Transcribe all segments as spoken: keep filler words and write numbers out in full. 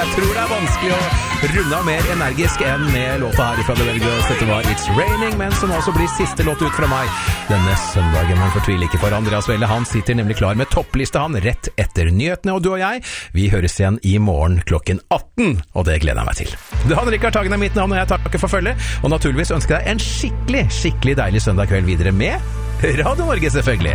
Jeg tror det er vanskelig å runde av mer energisk enn med låta her fra The Velgos. Dette var It's Raining, men som også blir siste låt ut fra meg denne søndagen. Men fortvil ikke for Andreas Welle, han sitter nemlig klar med topplista han rett etter nyhetene, og du og jeg, vi høres igjen i morgen klokken atten, og det gleder jeg meg til. Det han Rikard Hagen er mitt navn, og jeg takker for følge, og naturligvis ønsker deg en skikkelig, skikkelig deilig søndag kveld videre med Radio Norge, selvfølgelig.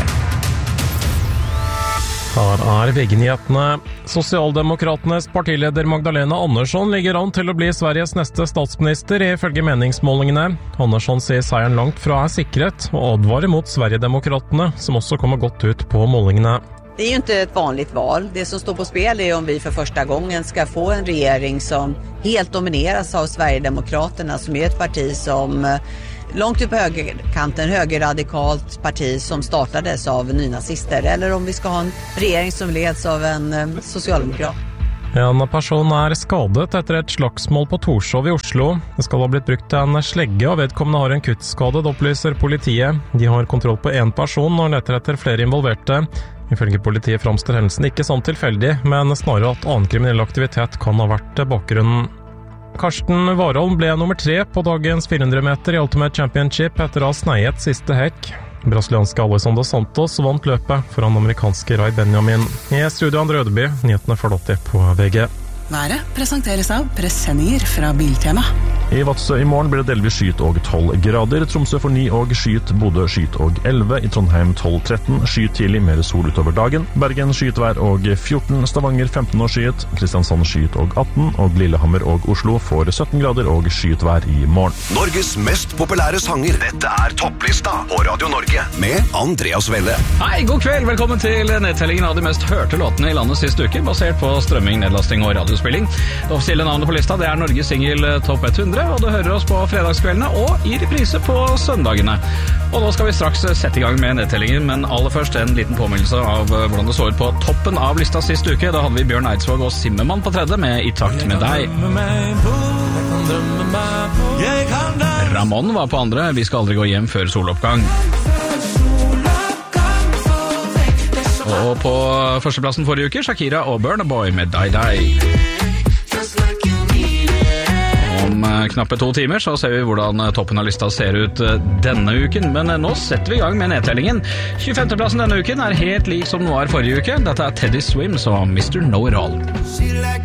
Her er V G-nyhetene. Sosialdemokratenes partileder Magdalena Andersson ligger an til å bli Sveriges neste statsminister ifølge meningsmålingene. Andersson sier seieren langt fra er sikret, og advarer mot Sverigedemokraterna, som også kommer godt ut på målingene. Det är ju inte ett vanligt val. Det som står på spel är om vi för första gången ska få en regering som helt domineras av Sverigedemokraterna, som är ett parti som långt upp på högerkanten, högerradikalt parti som startades av nynazister, eller om vi ska ha en regering som leds av en socialdemokrat. En person er skadet etter et slagsmål på Torshov i Oslo. Det skal ha blitt brukt en slegge, og vedkommende har en kuttskade, opplyser politiet. De har kontroll på en person og leter etter flere involverte. Ifølge politiet framstår hendelsen ikke som tilfeldig, men snarere at annen kriminell aktivitet kan ha vært bakgrunnen. Karsten Warholm ble nummer tre på dagens fire hundre meter i Ultimate Championship etter å ha sneiet siste hekk. Brasilianske Alisson dos Santos vant løpet foran amerikanske Ray Benjamin. I studio Andre Ødeby, nyhetene får dere på V G. Været presenteres av presenninger fra Biltema. I Vadsø i morgen blir det delvis skyet og tolv grader. Tromsø får ni og skyet, Bodø skyet og elleve. I Trondheim tolv tretten, skyet tidlig, mer sol utover dagen. Bergen skyet vær og fjorten, Stavanger femten og skyet. Kristiansand skyet og atten, og Lillehammer og Oslo får sytten grader og skyet vær i morgen. Norges mest populære sanger. Dette er topplista på Radio Norge med Andreas Welle. Hei, god kveld. Velkommen til nedtellingen av de mest hørte låtene i landet siste uke, basert på strømming, nedlasting og radiospilling. Det offisielle navnet på lista, det er Norges Single Top hundre, og du hører oss på fredagskveldene og i reprise på søndagene. Og nå skal vi straks sette i gang med nedtellingen, men aller først en liten påminnelse av hvordan det så ut på toppen av lista siste uke. Da hadde vi Bjørn Eidsvåg og Zimmermann på tredje med I takt med deg. Ramón var på andre, Vi skal aldri gå hjem før soloppgang. Og på førsteplassen forrige uke, Shakira og Burna Boy med Die Die. Om knappe to timer så ser vi hvordan toppen av lista ser ut denne uken, men nå setter vi i gang med nedtellingen. tjuefemteplassen denne uken er helt lik som den var forrige uke. Dette er Teddy Swims og mister Know It All.